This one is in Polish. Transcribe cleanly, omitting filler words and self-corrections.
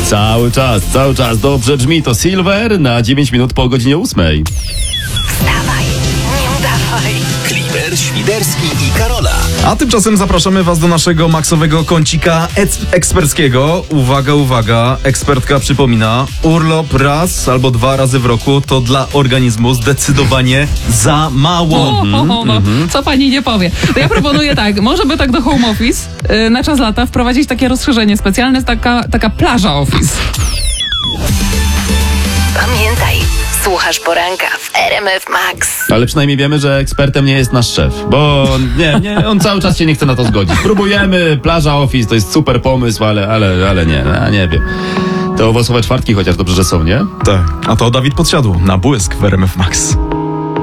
Cały czas dobrze brzmi to Silver na 9 minut po godzinie 8. Wstawaj, nie udawaj. Kliber, Świderski i Karola. A tymczasem zapraszamy was do naszego maksowego kącika eksperckiego. Uwaga, ekspertka przypomina, urlop raz albo 2 razy w roku to dla organizmu zdecydowanie za mało. Co pani nie powie. To ja proponuję tak, może by tak do home office na czas lata wprowadzić takie rozszerzenie specjalne, taka plaża office. Pamiętaj, słuchasz poranka w RMF Max. Ale przynajmniej wiemy, że ekspertem nie jest nasz szef, bo on cały czas się nie chce na to zgodzić. Próbujemy, plaża office to jest super pomysł, ale nie wiem. Te owocowe czwartki chociaż dobrze, że są, nie? Tak, a to Dawid Podsiadło na błysk w RMF Max.